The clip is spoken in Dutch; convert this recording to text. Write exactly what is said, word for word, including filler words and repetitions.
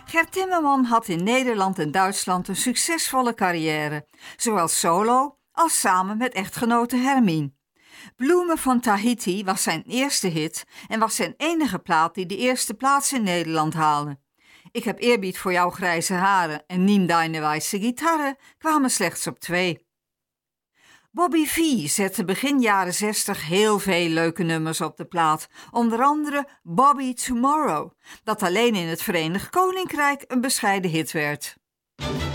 Gert Timmerman had in Nederland en Duitsland een succesvolle carrière, zowel solo als samen met echtgenote Hermine. Bloemen van Tahiti was zijn eerste hit en was zijn enige plaat die de eerste plaats in Nederland haalde. Ik heb eerbied voor jouw grijze haren en Niem deine wijze gitarre kwamen slechts op twee. Bobby V zette begin jaren zestig heel veel leuke nummers op de plaat, onder andere Bobby Tomorrow, dat alleen in het Verenigd Koninkrijk een bescheiden hit werd.